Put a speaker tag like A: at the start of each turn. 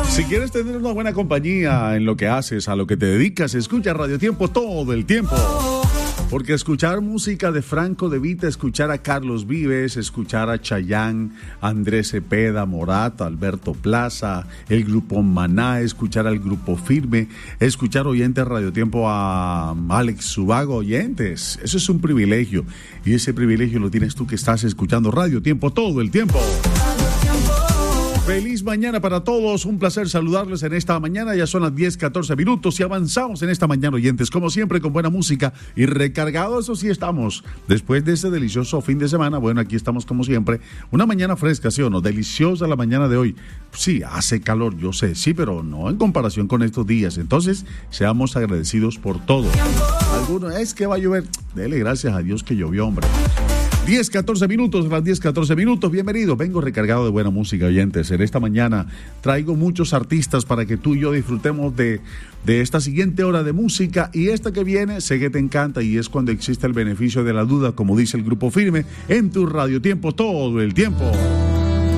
A: Si quieres tener una buena compañía en lo que haces, a lo que te dedicas, escucha Radio Tiempo todo el tiempo. Porque escuchar música de Franco De Vita, escuchar a Carlos Vives, escuchar a Chayanne, Andrés Cepeda, Morat, Alberto Plaza, el grupo Maná, escuchar al grupo Firme, escuchar oyentes Radio Tiempo a Alex Subago, oyentes, eso es un privilegio. Y ese privilegio lo tienes tú que estás escuchando Radio Tiempo todo el tiempo. Feliz mañana para todos, un placer saludarles en esta mañana, ya son las 10:14 minutos y avanzamos en esta mañana, oyentes, como siempre con buena música y recargados, eso sí estamos, después de ese delicioso fin de semana, bueno, aquí estamos como siempre, una mañana fresca, ¿sí o no? Deliciosa la mañana de hoy, sí, hace calor, yo sé, sí, pero no en comparación con estos días, entonces seamos agradecidos por todo. Algunos, es que va a llover, dele gracias a Dios que llovió, hombre. 10:14 minutos, las 10:14 minutos, bienvenidos, vengo recargado de buena música, oyentes, en esta mañana traigo muchos artistas para que tú y yo disfrutemos de esta siguiente hora de música y esta que viene, sé que te encanta y es cuando existe el beneficio de la duda, como dice el grupo Firme, en tu Radio Tiempo todo el tiempo.